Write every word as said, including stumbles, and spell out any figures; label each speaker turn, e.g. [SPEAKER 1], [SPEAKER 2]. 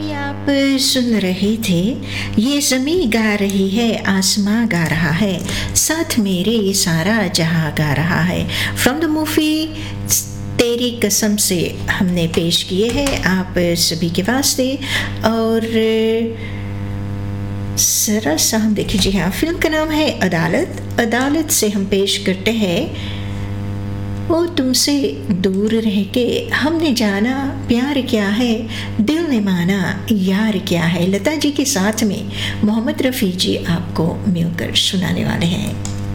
[SPEAKER 1] अभी आप सुन रहे थे ये ज़मीं गा रही है, आसमां गा रहा है, साथ मेरे ये सारा जहां गा रहा है। फ्रॉम द मूवी तेरी कसम से हमने पेश किए हैं आप सभी के वास्ते। और ज़रा सा हम देखिए, जी हाँ, फिल्म का नाम है अदालत। अदालत से हम पेश करते हैं वो तुमसे दूर रह के हमने जाना प्यार क्या है, दिल ने माना यार क्या है। लता जी के साथ में मोहम्मद रफ़ी जी आपको मिलकर सुनाने वाले हैं।